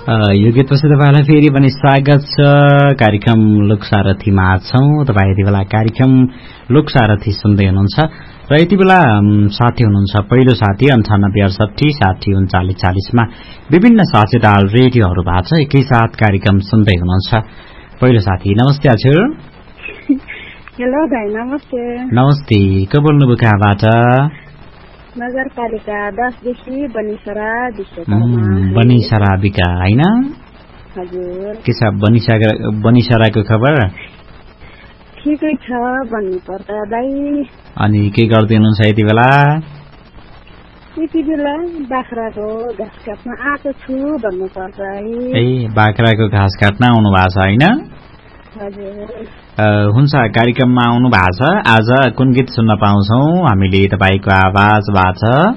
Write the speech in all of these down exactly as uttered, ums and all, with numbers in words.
यो गीतपछि तपाईँलाई फेरि पनि स्वागत छ कार्यक्रम लोकसारथीमा छौँ। तपाईँ यति बेला कार्यक्रम लोकसारथी सुन्दै हुनुहुन्छ र यति बेला साथी हुनुहुन्छ पहिलो साथी अन्ठानब्बे अडसठी साठी उन्चालिस चालिसमा विभिन्न साझेदार रेडियोहरू भएको छ, एकैसाथ कार्यक्रम सुन्दै हुनुहुन्छ। पहिलो साथी नमस्ते हजुर। हेलो भाइ नमस्ते। नमस्ते, को बोल्नुभयो कहाँबाट? नगरपालिका दसदेखि बनिसरा बनिसराबिका होइन? हजुर। के छ बनिसरा बनिसराको खबर? ठिकै छ भन्नुपर्छ दाइ। अनि के गर्दै हुनुहुन्छ यति बेला? यति बेला बाख्राको घाँस काट्न आएको छु भन्नुपर्छ है। ए बाख्राको घाँस काट्न आउनु भएको छ होइन? हजुर। हुन्छ, कार्यक्रममा आउनु भएको छ। आज कुन गीत सुन्न पाउँछौ हामीले? तपाईँको आवाजबाट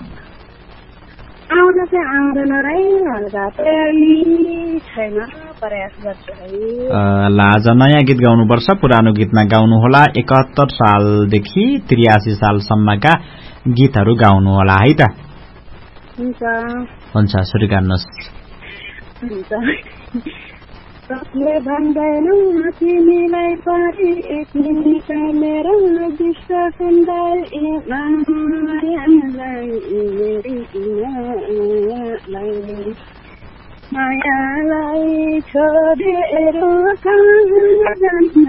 आउन चाहिँ आउँदैन रै, हल्का छैन, प्रयास गर्छु है। ल आज नयाँ गीत गाउनुपर्छ, पुरानो गीतमा गाउनु होला। एकहत्तर सालदेखि त्रियासी सालसम्मका गीतहरू गाउनु होला है त। हुन्छ हुन्छ, सुरु गर्नुहोस्। हुन्छ। कसले भन्दैनौ तिमीलाई परि तिमीका मेरो विश्व सुन्दर मायालाई मेरी मायालाई मायालाई छोडेर कहाँ जान्न,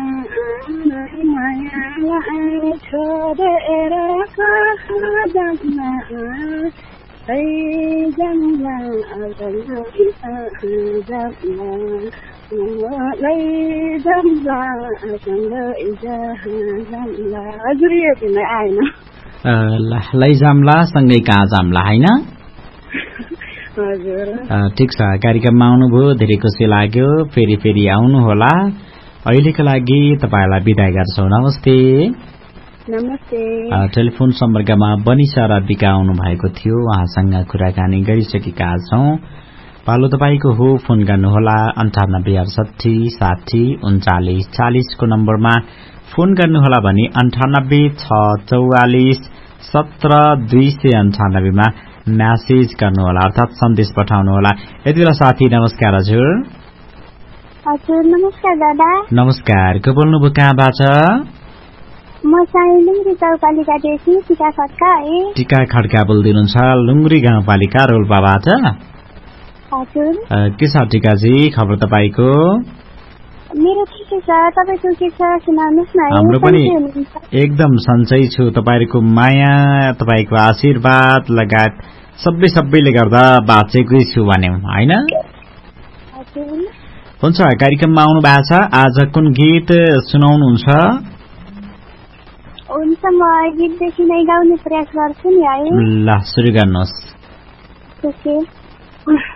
मायालाई छोडेर कहाँ जान्न, लैजाऊँला जाऊँला हजुर यो दिन आएन। लैजाम्ला सँगै कहाँ जाम्ला होइन? हजुर ठिक छ, कार्यक्रममा आउनुभयो, धेरै खुसी लाग्यो। फेरि फेरि आउनु होला। अहिलेको लागि तपाईँलाई बिदाई गर्छौँ। नमस्ते। नमस्ते। टेलिफोन सम्पर्कमा बनिसरा बिका आउनु भएको थियो, उहाँसँग कुराकानी गरिसकेका छौँ। पालो तपाईँको हो, फोन गर्नुहोला अन्ठानब्बे अडसठी साठी उन्चालिस चालिसको नम्बरमा फोन गर्नुहोला भने अन्ठानब्बे छ चौवालिस सत्र दुई सय अन्ठानब्बेमा म्यासेज गर्नुहोला, अर्थात सन्देश पठाउनुहोला। यति बेला साथी नमस्कार हजुर। हजुर नमस्कार दादा। नमस्कार, को बोल्नुभयो कहाँबाट? म चाहिँ लुङ्ग्री गाउँपालिकादेखि टिका खड्का है। टिका खड्का बोल्दिनुहुन्छ, लुङ्ग्री गाउँपालिका रोल्पाबाट? हजुर। के छ टिकाजी खबर तपाईँको? मेरो ठिकै छ, तपाईँको के छ सुनाउनुहोस् न। हाम्रो पनि एकदम सन्चै छु। तपाईँको माया, तपाईँको आशीर्वाद लगायत सबै सबैले गर्दा बाँचेकै छु भन्यौँ होइन? हुन्छ, कार्यक्रममा आउनु भएको छ। आज कुन गीत सुनाउनुहुन्छ? हुन्छ, म गीतदेखि नै गाउने प्रयास गर्छु नि है। ल सुरु गर्नुहोस्। ओके।